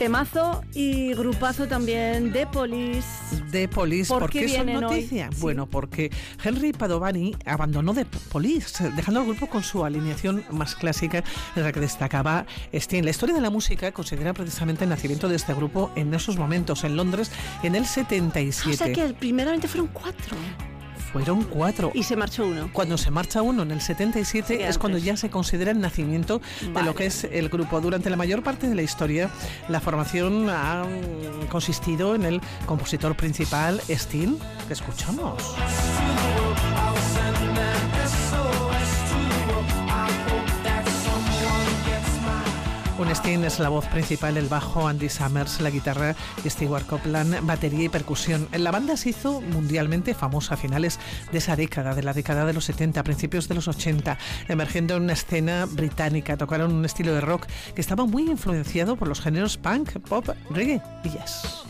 Temazo y grupazo también de Police. De Police, ¿por qué son noticia? Sí. Bueno, porque Henry Padovani abandonó The Police, dejando al grupo con su alineación más clásica, en la que destacaba Sting. La historia de la música considera precisamente el nacimiento de este grupo en esos momentos, en Londres, en el 77. O sea que primeramente fueron 4. Fueron 4. Y se marchó uno. Cuando se marcha uno en el 77 es cuando ya se considera el nacimiento de lo que es el grupo. Durante la mayor parte de la historia, la formación ha consistido en el compositor principal, Sting, que escuchamos. Un Sting es la voz principal, el bajo Andy Summers, la guitarra Stewart Copeland, batería y percusión. La banda se hizo mundialmente famosa a finales de esa década, de la década de los 70, principios de los 80, emergiendo en una escena británica. Tocaron un estilo de rock que estaba muy influenciado por los géneros punk, pop, reggae y jazz.